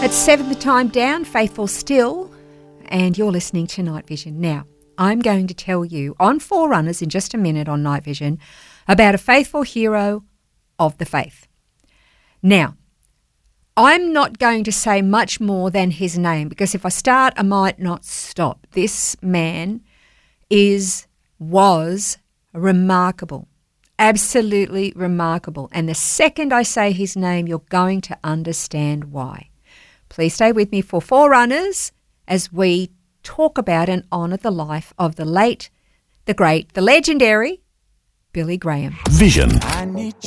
It's seventh time down, faithful still, and you're listening to Night Vision. Now, I'm going to tell you on Forerunners in just a minute on Night Vision about a faithful hero of the faith. Now, I'm not going to say much more than his name because if I start, I might not stop. This man was remarkable, absolutely remarkable. And the second I say his name, you're going to understand why. Please stay with me for Forerunners as we talk about and honour the life of the late, the great, the legendary Billy Graham. Vision.